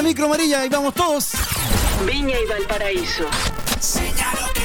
micro amarilla y vamos todos. Viña y Valparaíso. Señal OK.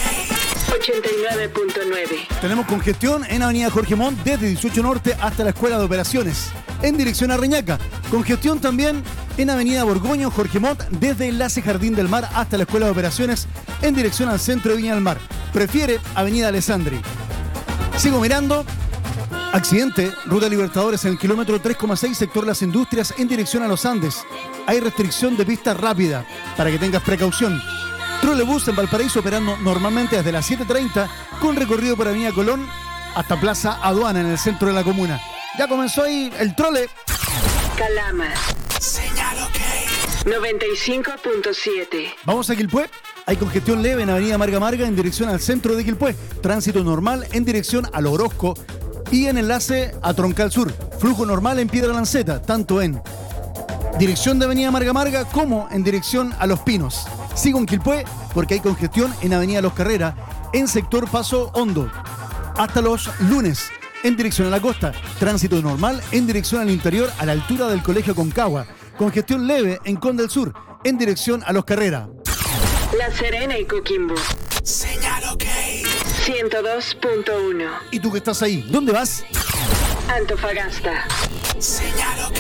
89.9. Tenemos congestión en Avenida Jorge Montt desde 18 Norte hasta la Escuela de Operaciones, en dirección a Reñaca. Congestión también en Avenida Borgoño, Jorge Montt, desde Enlace Jardín del Mar hasta la Escuela de Operaciones, en dirección al centro de Viña del Mar. Prefiere Avenida Alessandri. Sigo mirando. Accidente, Ruta Libertadores en el kilómetro 3,6, sector Las Industrias, en dirección a Los Andes. Hay restricción de pista rápida, para que tengas precaución. Trolebús en Valparaíso operando normalmente desde las 7:30, con recorrido por Avenida Colón hasta Plaza Aduana en el centro de la comuna. Ya comenzó ahí el trole. Calama. Señal OK. 95.7. Vamos a Quilpué. Hay congestión leve en Avenida Marga Marga en dirección al centro de Quilpué. Tránsito normal en dirección al Orozco y en enlace a Troncal Sur. Flujo normal en Piedra Lanceta, tanto en dirección de Avenida Marga Marga como en dirección a Los Pinos. Sigo en Quilpué porque hay congestión en Avenida Los Carreras en sector Paso Hondo hasta los lunes en dirección a la costa. Tránsito normal en dirección al interior a la altura del Colegio Concagua. Congestión leve en Conde del Sur en dirección a Los Carreras. La Serena y Coquimbo. Señal OK. 102.1. ¿Y tú que estás ahí? ¿Dónde vas? Antofagasta. Señal OK.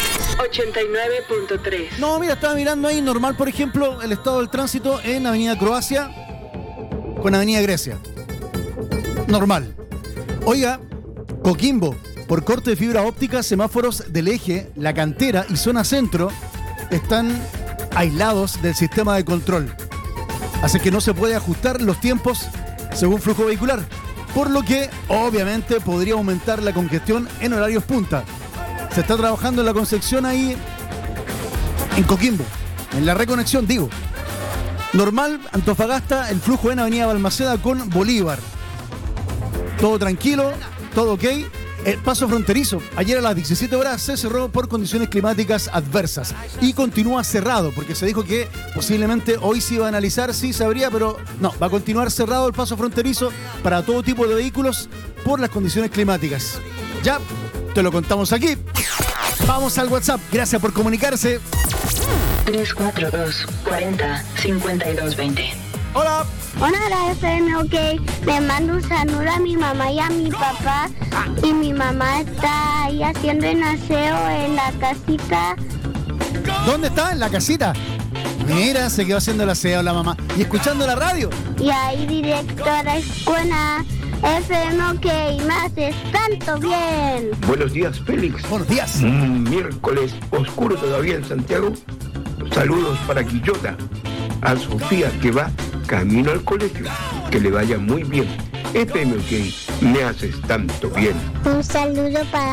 89.3. No, mira, estaba mirando ahí normal, por ejemplo, el estado del tránsito en Avenida Croacia con Avenida Grecia. Normal. Oiga, Coquimbo, por corte de fibra óptica, semáforos del eje, la cantera y zona centro están aislados del sistema de control. Así que no se puede ajustar los tiempos según flujo vehicular, por lo que obviamente podría aumentar la congestión en horarios punta. Se está trabajando en la Concepción ahí en Coquimbo, en la reconexión, digo. Normal, Antofagasta, el flujo en Avenida Balmaceda con Bolívar. Todo tranquilo, todo ok. El paso fronterizo, ayer a las 17 horas se cerró por condiciones climáticas adversas y continúa cerrado porque se dijo que posiblemente hoy se iba a analizar si se abría, pero no, va a continuar cerrado el paso fronterizo para todo tipo de vehículos por las condiciones climáticas. Ya, te lo contamos aquí. Vamos al WhatsApp, gracias por comunicarse. 342 40 52 20. Hola. Hola, la FM OK. Le mando un saludo a mi mamá y a mi papá. Y mi mamá está ahí haciendo el aseo en la casita. ¿Dónde está? ¿En la casita? Mira, se quedó haciendo el aseo la mamá. Y escuchando la radio. Y ahí directo a la escuela. FM OK, me haces tanto bien. Buenos días, Félix. Buenos días. Miércoles oscuro todavía en Santiago. Saludos para Quillota. A Sofía, que va camino al colegio. Que le vaya muy bien. FM OK, me haces tanto bien. Un saludo para